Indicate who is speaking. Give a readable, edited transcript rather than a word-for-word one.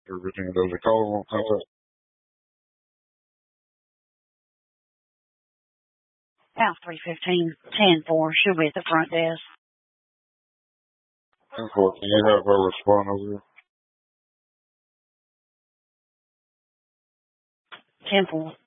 Speaker 1: Everything does a call won't come up.
Speaker 2: House 315-10-4. She'll be at the front desk.
Speaker 1: 10-4, can you have her respond over here?
Speaker 2: 10-4.